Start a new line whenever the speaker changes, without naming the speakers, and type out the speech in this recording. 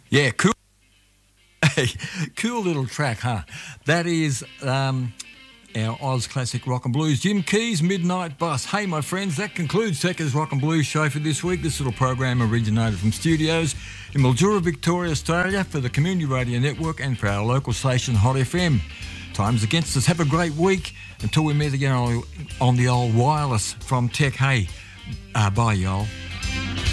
Yeah, cool. Hey, cool little track, huh? That is our Oz Classic Rock and Blues. Jim Keys, Midnight Bus. Hey, my friends, that concludes Tekka's Rock and Blues show for this week. This little program originated from studios in Mildura, Victoria, Australia, for the Community Radio Network and for our local station, Hot FM. Time's against us. Have a great week until we meet again on the old wireless from Tech. Hey, bye, y'all.